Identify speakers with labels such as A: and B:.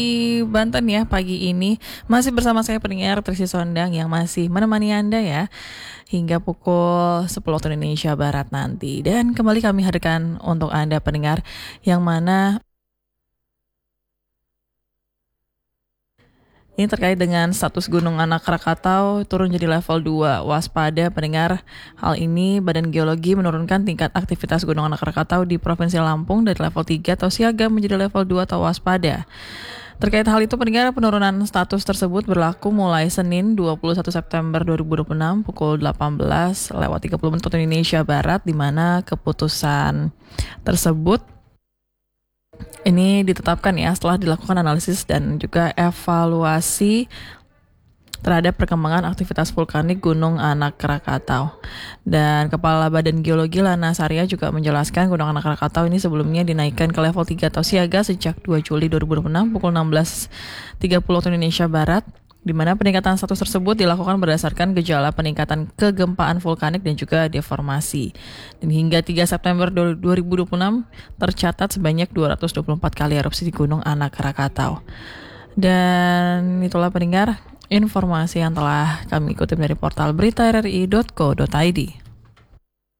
A: Di Banten ya pagi ini masih bersama saya pendengar Trisi Sondang yang masih menemani Anda ya hingga pukul 10 waktu Indonesia Barat nanti. Dan kembali kami hadirkan untuk Anda pendengar yang mana ini terkait dengan status Gunung Anak Krakatau turun jadi level 2. Waspada pendengar. Hal ini Badan Geologi menurunkan tingkat aktivitas Gunung Anak Krakatau di Provinsi Lampung dari level 3 atau siaga menjadi level 2 atau waspada. Terkait hal itu, pendengar, penurunan status tersebut berlaku mulai Senin 21 September 2026 pukul 18:30 waktu Indonesia Barat, di mana keputusan tersebut ini ditetapkan ya setelah dilakukan analisis dan juga evaluasi terhadap perkembangan aktivitas vulkanik Gunung Anak Krakatau. Dan Kepala Badan Geologi Lana Sarya juga menjelaskan Gunung Anak Krakatau ini sebelumnya dinaikkan ke level 3 atau siaga sejak 2 Juli 2026 pukul 16:30 waktu Indonesia Barat, di mana peningkatan status tersebut dilakukan berdasarkan gejala peningkatan kegempaan vulkanik dan juga deformasi. Dan hingga 3 September 2026 tercatat sebanyak 224 kali erupsi di Gunung Anak Krakatau. Dan itulah pendengar informasi yang telah kami kutip dari portal berita rri.co.id.